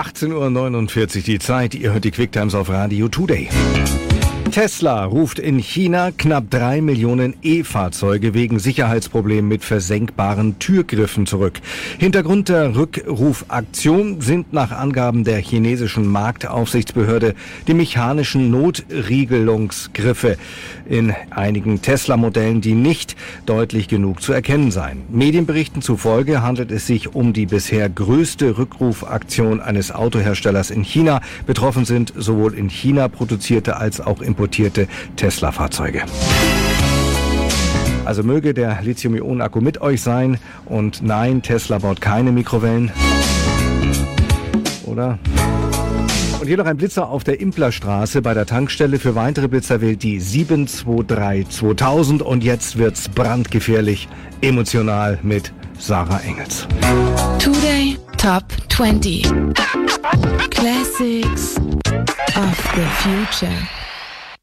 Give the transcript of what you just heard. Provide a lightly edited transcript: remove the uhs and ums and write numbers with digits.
18:49 Uhr die Zeit. Ihr hört die Quicktimes auf Radio Today. Tesla ruft in China knapp 3 Millionen E-Fahrzeuge wegen Sicherheitsproblemen mit versenkbaren Türgriffen zurück. Hintergrund der Rückrufaktion sind nach Angaben der chinesischen Marktaufsichtsbehörde die mechanischen Notriegelungsgriffe in einigen Tesla-Modellen, die nicht deutlich genug zu erkennen seien. Medienberichten zufolge handelt es sich um die bisher größte Rückrufaktion eines Autoherstellers in China. Betroffen sind sowohl in China produzierte als auch importierte Tesla-Fahrzeuge. Also möge der Lithium-Ionen-Akku mit euch sein. Und nein, Tesla baut keine Mikrowellen. Oder? Und hier noch ein Blitzer auf der Implerstraße bei der Tankstelle. Für weitere Blitzer wählt die 723-2000. Und jetzt wird's brandgefährlich, emotional mit Sarah Engels. Today Top 20 Classics of the Future.